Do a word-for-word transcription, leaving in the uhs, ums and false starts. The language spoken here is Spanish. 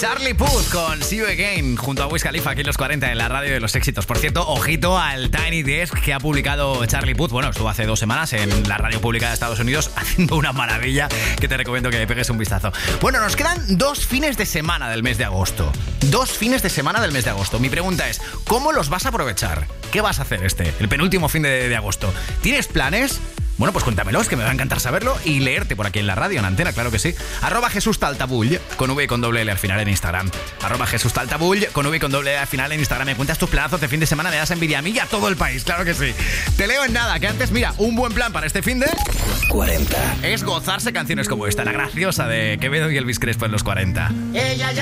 Charlie Puth con See You Again junto a Wiz Khalifa aquí en los cuarenta en la radio de los éxitos. Por cierto, ojito al Tiny Desk que ha publicado Charlie Puth. Bueno, estuvo hace dos semanas en la radio pública de Estados Unidos haciendo una maravilla que te recomiendo que le pegues un vistazo. Bueno, nos quedan dos fines de semana del mes de agosto. Dos fines de semana del mes de agosto. Mi pregunta es, ¿cómo los vas a aprovechar? ¿Qué vas a hacer este, el penúltimo fin de, de agosto? ¿Tienes planes? Bueno, pues cuéntamelos, que me va a encantar saberlo y leerte por aquí en la radio, en Antena, claro que sí. Arroba Jesús Taltabull, con V y con doble L al final en Instagram. Arroba Jesús Taltabull, con V y con doble L al final en Instagram. Me cuentas tus planazos de fin de semana, me das envidia a mí y a todo el país, claro que sí. Te leo en nada, que antes, mira, un buen plan para este fin de... cuarenta. Es gozarse canciones como esta, la graciosa de Quevedo y Elvis Crespo en los cuarenta. Ella ya